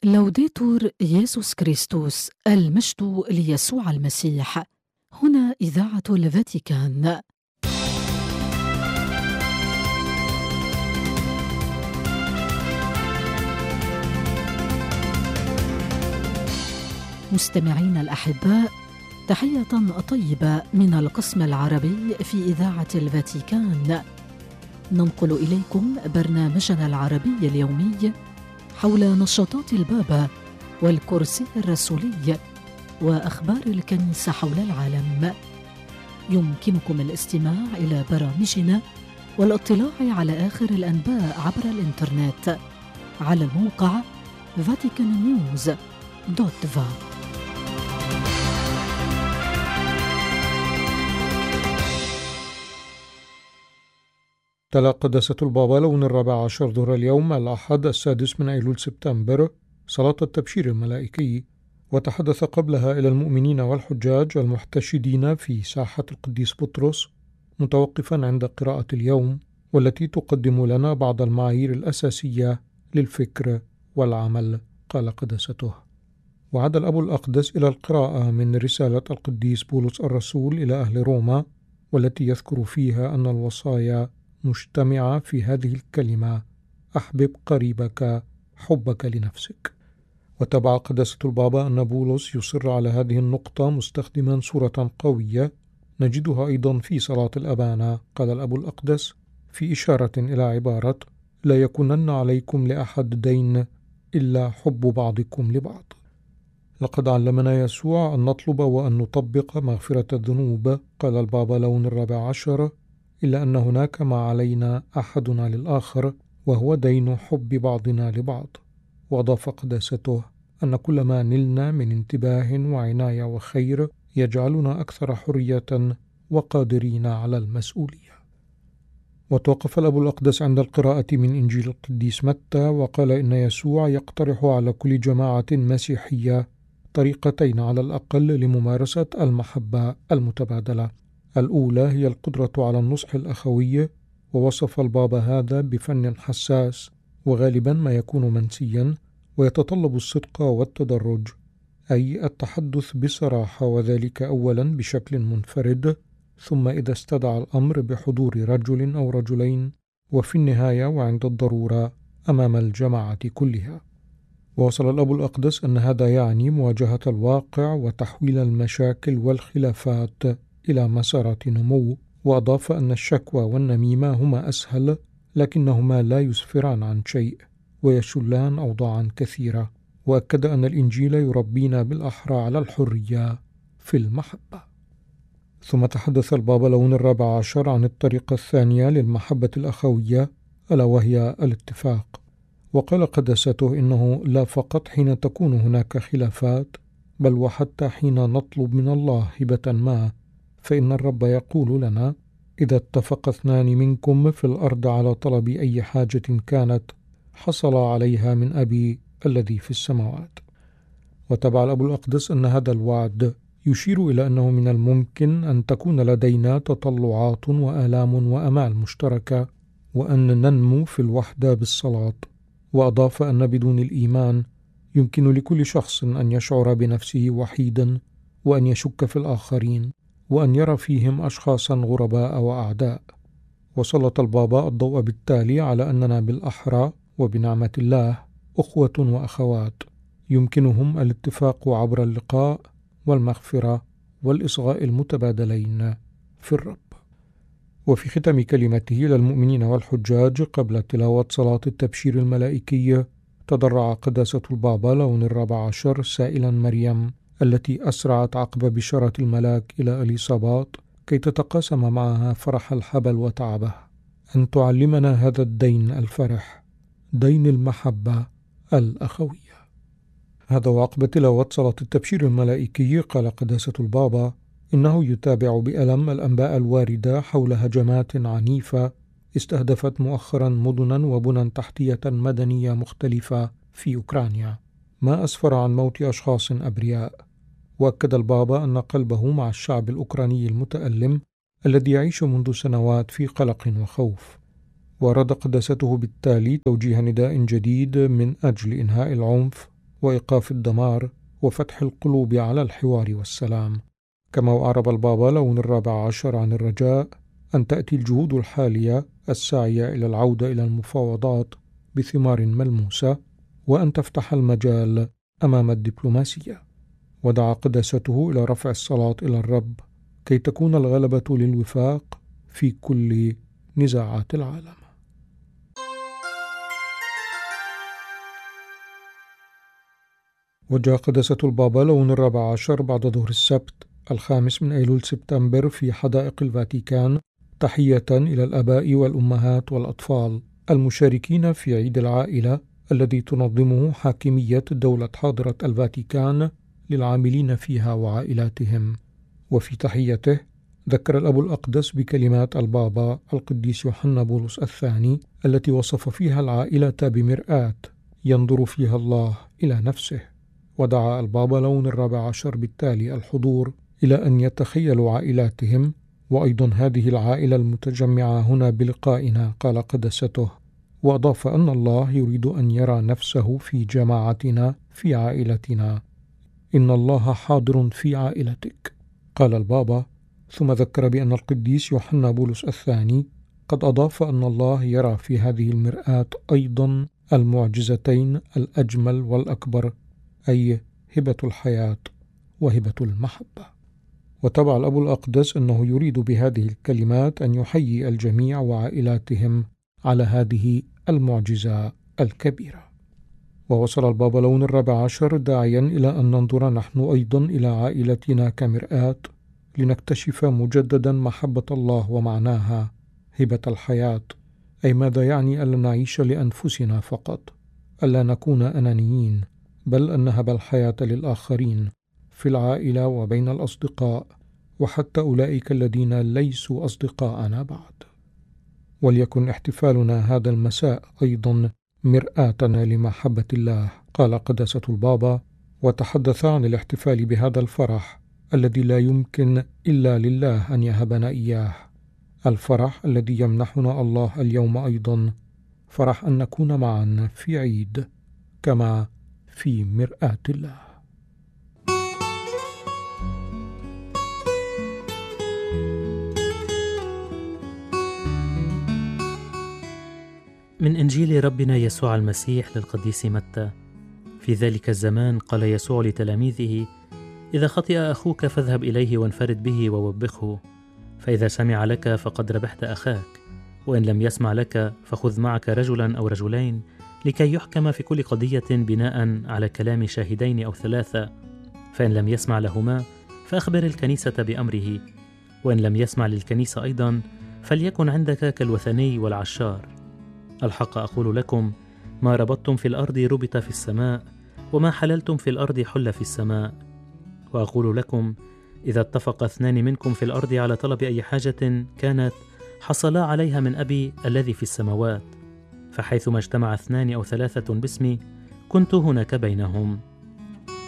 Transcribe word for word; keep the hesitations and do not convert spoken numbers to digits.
لوديتور يسوع كريستوس، المجد ليسوع المسيح. هنا إذاعة الفاتيكان. مستمعين الأحباء، تحية طيبة من القسم العربي في إذاعة الفاتيكان. ننقل إليكم برنامجنا العربي اليومي حول نشاطات البابا والكرسي الرسولي وأخبار الكنيسة حول العالم. يمكنكم الاستماع إلى برامجنا والاطلاع على آخر الأنباء عبر الإنترنت على الموقع فاتيكان نيوز دوت فا. تلا قداسة البابا لون الرابع عشر ظهر اليوم الأحد السادس من أيلول سبتمبر صلاة التبشير الملائكي، وتحدث قبلها إلى المؤمنين والحجاج المحتشدين في ساحة القديس بطرس، متوقفا عند قراءة اليوم والتي تقدم لنا بعض المعايير الأساسية للفكر والعمل. قال قداسته: وعاد الأب الأقدس إلى القراءة من رسالة القديس بولس الرسول إلى أهل روما، والتي يذكر فيها أن الوصايا مجتمعة في هذه الكلمة: أحبب قريبك حبك لنفسك. وتبع قداسة البابا أن بولس يصر على هذه النقطة مستخدما صورة قوية نجدها أيضا في صلاة الأبانا. قال الأب الأقدس في إشارة إلى عبارة: لا يكونن عليكم لأحد دين إلا حب بعضكم لبعض. لقد علمنا يسوع أن نطلب وأن نطبق مغفرة الذنوب. قال البابا لون الرابع عشر: إلا أن هناك ما علينا أحدنا للآخر، وهو دين حب بعضنا لبعض. وأضاف قداسته أن كل ما نلنا من انتباه وعناية وخير يجعلنا أكثر حرية وقادرين على المسؤولية. وتوقف الأب الأقدس عند القراءة من إنجيل القديس متى، وقال إن يسوع يقترح على كل جماعة مسيحية طريقتين على الأقل لممارسة المحبة المتبادلة. الأولى هي القدرة على النصح الأخوي، ووصف البابا هذا بفن حساس وغالبا ما يكون منسيا ويتطلب الصدق والتدرج، أي التحدث بصراحة، وذلك أولا بشكل منفرد، ثم إذا استدعى الأمر بحضور رجل أو رجلين، وفي النهاية وعند الضرورة أمام الجماعة كلها. ووصل الأب الأقدس أن هذا يعني مواجهة الواقع وتحويل المشاكل والخلافات إلى مسارات نمو. وأضاف أن الشكوى والنميمة هما أسهل، لكنهما لا يسفران عن شيء ويشلان أوضاعا كثيرة. وأكد أن الإنجيل يربينا بالأحرى على الحرية في المحبة. ثم تحدث البابا لون الرابع عشر عن الطريقة الثانية للمحبة الأخوية، ألا وهي الاتفاق. وقال قداسته إنه لا فقط حين تكون هناك خلافات، بل وحتى حين نطلب من الله هبة ما، فإن الرب يقول لنا: إذا اتفق اثنان منكم في الأرض على طلب أي حاجة كانت، حصل عليها من أبي الذي في السماوات. وتبع الأب الأقدس أن هذا الوعد يشير إلى أنه من الممكن أن تكون لدينا تطلعات وآلام وأمال مشتركة، وأن ننمو في الوحدة بالصلاة. وأضاف أن بدون الإيمان يمكن لكل شخص أن يشعر بنفسه وحيدا، وأن يشك في الآخرين، وأن يرى فيهم أشخاصا غرباء وأعداء. وسلط البابا الضوء بالتالي على أننا بالأحرى وبنعمة الله أخوة وأخوات يمكنهم الاتفاق عبر اللقاء والمغفرة والإصغاء المتبادلين في الرب. وفي ختام كلمته للمؤمنين والحجاج قبل تلاوة صلاة التبشير الملائكي، تضرع قداسة البابا لون الرابع عشر سائلا مريم التي أسرعت عقب بشارة الملاك إلى إليصابات كي تتقاسم معها فرح الحبل وتعبه، أن تعلمنا هذا الدين الفرح، دين المحبة الأخوية. هذا وعقب تلاوة صلاة التبشير الملائكي قال قداسة البابا إنه يتابع بألم الأنباء الواردة حول هجمات عنيفة استهدفت مؤخرا مدنا وبنى تحتية مدنية مختلفة في أوكرانيا، ما أسفر عن موت أشخاص أبرياء. وأكد البابا أن قلبه مع الشعب الأوكراني المتألم الذي يعيش منذ سنوات في قلق وخوف. وأراد قداسته بالتالي توجيه نداء جديد من أجل إنهاء العنف وإيقاف الدمار وفتح القلوب على الحوار والسلام. كما أعرب البابا لون الرابع عشر عن الرجاء أن تأتي الجهود الحالية الساعية إلى العودة إلى المفاوضات بثمار ملموسة، وأن تفتح المجال أمام الدبلوماسية. ودعا قداسته إلى رفع الصلاة إلى الرب كي تكون الغلبة للوفاق في كل نزاعات العالم. وجاء قداسة البابا لون الرابع عشر بعد ظهر السبت الخامس من أيلول سبتمبر في حدائق الفاتيكان تحية إلى الآباء والأمهات والأطفال المشاركين في عيد العائلة الذي تنظمه حاكمية دولة حاضرة الفاتيكان للعاملين فيها وعائلاتهم. وفي تحيته ذكر الأب الأقدس بكلمات البابا القديس يوحنا بولس الثاني التي وصف فيها العائلة بمرآة ينظر فيها الله إلى نفسه. ودعا البابا لون الرابع عشر بالتالي الحضور إلى أن يتخيلوا عائلاتهم وأيضا هذه العائلة المتجمعة هنا بلقائنا. قال قدسته: وأضاف أن الله يريد أن يرى نفسه في جماعتنا في عائلتنا، إن الله حاضر في عائلتك. قال البابا، ثم ذكر بأن القديس يوحنا بولس الثاني قد أضاف أن الله يرى في هذه المرآة أيضا المعجزتين الأجمل والأكبر، أي هبة الحياة وهبة المحبة. وتبع الأب الأقدس أنه يريد بهذه الكلمات أن يحيي الجميع وعائلاتهم على هذه المعجزة الكبيرة. ووصل البابا لون الرابع عشر داعيا إلى أن ننظر نحن أيضا إلى عائلتنا كمرآة لنكتشف مجددا محبة الله ومعناها هبة الحياة، أي ماذا يعني ألا نعيش لأنفسنا فقط، ألا نكون أنانيين، بل أن نهب الحياة للآخرين في العائلة وبين الأصدقاء وحتى أولئك الذين ليسوا أصدقاءنا بعد. وليكن احتفالنا هذا المساء أيضا مرآتنا لمحبة الله. قال قداسة البابا وتحدث عن الاحتفال بهذا الفرح الذي لا يمكن إلا لله أن يهبنا إياه، الفرح الذي يمنحنا الله اليوم أيضا، فرح أن نكون معا في عيد كما في مرآة الله. من إنجيل ربنا يسوع المسيح للقديس متى. في ذلك الزمان قال يسوع لتلاميذه: إذا خطئ أخوك فاذهب إليه وانفرد به ووبخه، فإذا سمع لك فقد ربحت أخاك، وإن لم يسمع لك فخذ معك رجلا أو رجلين لكي يحكم في كل قضية بناء على كلام شاهدين أو ثلاثة، فإن لم يسمع لهما فأخبر الكنيسة بأمره، وإن لم يسمع للكنيسة أيضا فليكن عندك كالوثني والعشار. الحق أقول لكم، ما ربطتم في الأرض ربط في السماء، وما حللتم في الأرض حل في السماء. وأقول لكم، إذا اتفق اثنان منكم في الأرض على طلب أي حاجة كانت، حصلا عليها من أبي الذي في السماوات. فحيثما اجتمع اثنان أو ثلاثة باسمي كنت هناك بينهم.